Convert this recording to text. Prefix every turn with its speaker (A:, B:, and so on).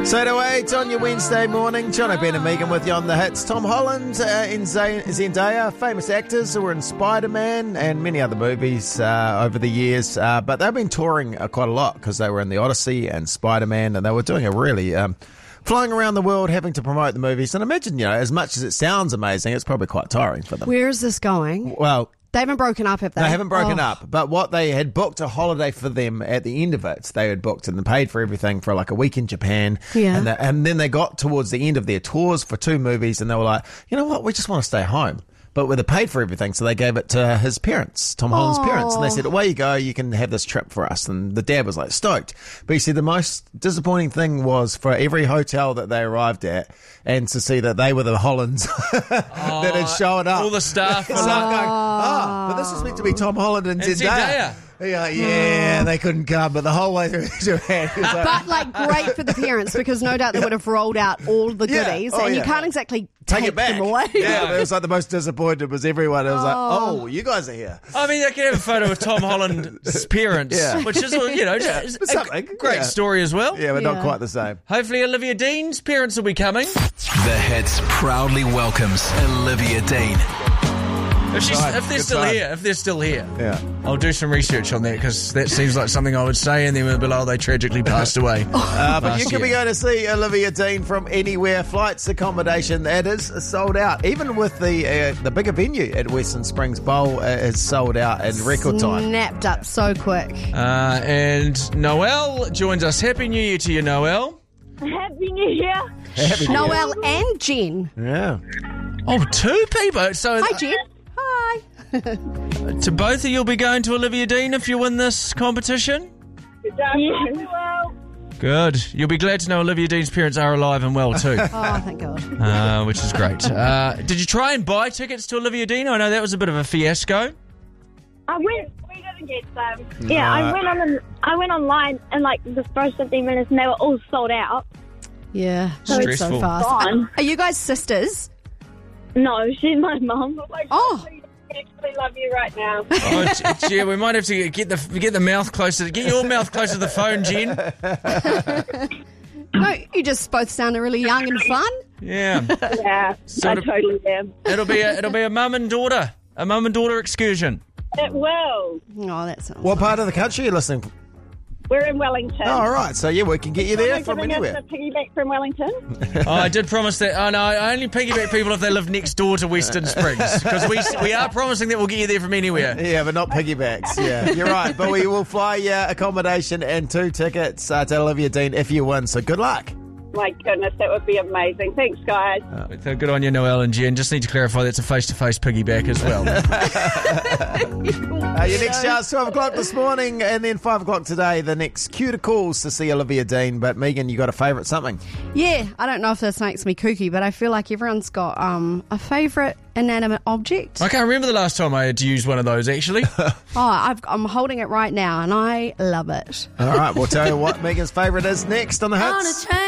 A: So to 8 on your Wednesday morning, John O'Brien and Megan with you on the hits. Tom Holland and Zendaya, famous actors who were in Spider-Man and many other movies over the years. But they've been touring quite a lot because they were in The Odyssey and Spider-Man, and they were doing a really... flying around the world, having to promote the movies. And imagine, as much as it sounds amazing, it's probably quite tiring for them.
B: Where is this going?
A: Well...
B: They haven't broken up, have they?
A: They haven't broken up, but what they had booked a holiday for them at the end of it. They had booked and paid for everything for like a week in Japan.
B: Yeah.
A: And then they got towards the end of their tours for 2 movies and they were like, you know what, we just want to stay home. But they paid for everything, so they gave it to his parents, Tom Holland's parents. And they said, away you go, you can have this trip for us. And the dad was like stoked. But he said the most disappointing thing was for every hotel that they arrived at and to see that they were the Hollands that had shown up.
C: All the staff were
A: It's
C: like,
A: like going, but this was meant to be Tom Holland and Zendaya. Yeah, they couldn't come, but the whole way through Japan.
B: But great for the parents because no doubt they would have rolled out all the goodies and you can't exactly take
A: it back.
B: them away.
A: Yeah, it was like the most disappointed was everyone. It was like, oh, you guys are here.
C: I mean, they can have a photo with Tom Holland's parents, which is, just a great story as well.
A: Yeah, but not quite the same.
C: Hopefully Olivia Dean's parents will be coming.
D: The Hits proudly welcomes Olivia Dean.
C: If they're still here, I'll do some research on that because that seems like something I would say, and then we'll be like, they tragically passed away.
A: But you could be going to see Olivia Dean from anywhere. Flights, accommodation, that is sold out. Even with the bigger venue at Western Springs Bowl is sold out in record time.
B: Snapped up so quick.
C: And Noelle joins us. Happy New Year to you, Noelle.
E: Happy New Year.
B: Noelle and Jen.
A: Yeah.
C: Oh, 2 people. So
B: Hi, Jen. Hi.
C: To both of you will be going to Olivia Dean if you win this competition?
E: Well.
C: Good. You'll be glad to know Olivia Dean's parents are alive and well too.
B: Oh, thank God.
C: Which is great. Did you try and buy tickets to Olivia Dean? I know that was a bit of a fiasco.
E: We didn't get them. Yeah, I went online and the first 15 minutes and they were all sold out.
B: Yeah.
C: Stressful.
B: So fast. Are you guys sisters?
E: No, she's my mum.
B: Oh.
E: I actually love you right now.
C: Yeah, we might have to get the mouth closer. Get your mouth closer to the phone, Jen.
B: No, you just both sounded really young and fun.
C: Yeah.
E: Yeah, I totally am.
C: It'll be a mum and daughter excursion.
E: It will.
B: Oh, that sounds
A: What part of the country are you listening from?
E: We're in Wellington.
A: Oh, all right. So, we can get you there from anywhere.
E: Us a piggyback from Wellington.
C: I did promise that. Oh, no, I only piggyback people if they live next door to Western Springs. Because we are promising that we'll get you there from anywhere.
A: Yeah, but not piggybacks. Yeah, you're right. But we will fly you accommodation and 2 tickets to Olivia Dean if you win. So good luck.
E: My goodness, that would be amazing. Thanks, guys.
C: Good on you, Noelle and Jen. Just need to clarify that's a face-to-face piggyback as well.
A: Your next show is 12 o'clock this morning and then 5 o'clock today. The next cue to calls to see Olivia Dean. But Megan, you got a favourite something?
B: Yeah, I don't know if this makes me kooky, but I feel like everyone's got a favourite inanimate object.
C: I can't remember the last time I had to use one of those, actually.
B: I'm holding it right now and I love it.
A: All right, we'll tell you what Megan's favourite is next on The Hits.